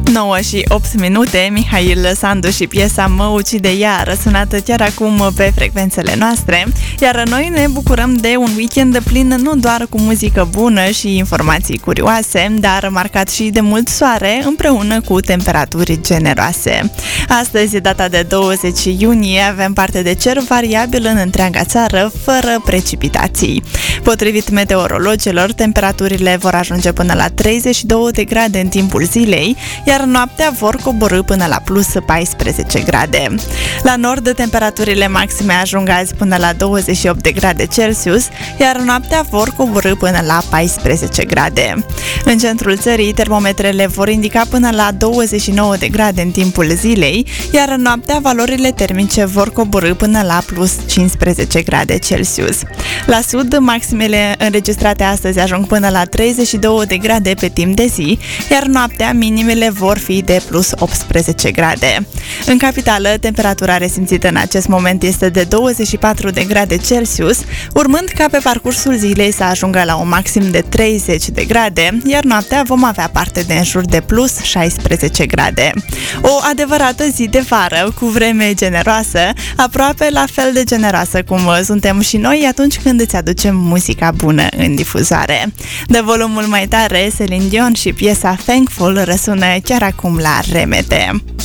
9 și 8 minute, Mihail Sandu și piesa Mă ucide ea, răsunată chiar acum pe frecvențele noastre, iar noi ne bucurăm de un weekend plin nu doar cu muzică bună și informații curioase, dar marcat și de mult soare, împreună cu temperaturi generoase. Astăzi e data de 20 iunie, avem parte de cer variabil în întreaga țară, fără precipitații. Potrivit meteorologilor, temperaturile vor ajunge până la 32 de grade în timpul zilei, iar noaptea vor coborî până la plus 14 grade. La nord, temperaturile maxime ajung azi până la 28 de grade Celsius, iar noaptea vor coborî până la 14 grade. În centrul țării, termometrele vor indica până la 29 de grade în timpul zilei, iar noaptea valorile termice vor coborî până la plus 15 grade Celsius. La sud, maximele înregistrate astăzi ajung până la 32 de grade pe timp de zi, iar noaptea minimele vor fi de plus 18 grade. În capitală, temperatura resimțită în acest moment este de 24 de grade Celsius, urmând ca pe parcursul zilei să ajungă la un maxim de 30 de grade, iar noaptea vom avea parte de în jur de plus 16 grade. O adevărată zi de vară, cu vreme generoasă, aproape la fel de generoasă cum suntem și noi atunci când îți aducem muzica bună în difuzoare. De volumul mai tare, Celine Dion și piesa Thankful răsună chiar acum la RMT.